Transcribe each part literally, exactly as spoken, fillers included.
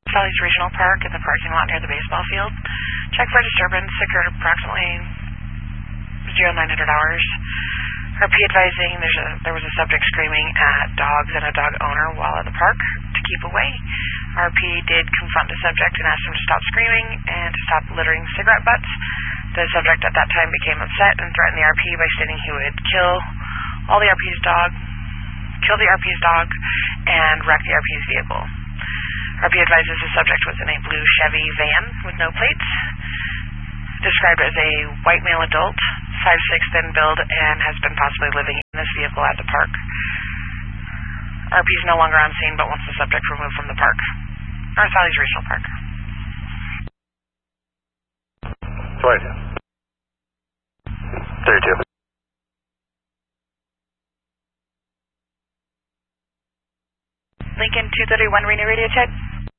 Valley's Regional Park in the parking lot near the baseball field. Check for disturbance occurred approximately zero nine hundred hours. R P advising there's a, there was a subject screaming at dogs and a dog owner while at the park to keep away. R P did confront the subject and asked him to stop screaming and to stop littering cigarette butts. The subject at that time became upset and threatened the R P by stating he would kill all the R P's dog, kill the R P's dog, and wreck the R P's vehicle. R P advises the subject was in a blue Chevy van with no plates, described as a white male adult, five six, thin build, and has been possibly living in this vehicle at the park. R P is no longer on scene, but wants the subject removed from the park. North Valley's Regional Park. twenty-two. thirty-two. Lincoln two thirty-one, Reno Radio check.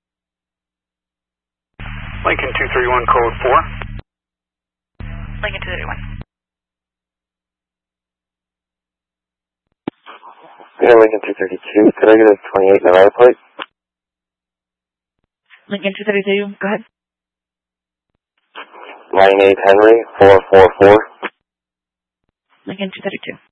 Lincoln two thirty-one, code four. Lincoln two thirty-one. Yeah, Lincoln two thirty-two. Could I get a twenty-eight Nevada plate? Lincoln two thirty-two, go ahead. nine eight Henry, four four four. Lincoln two thirty-two.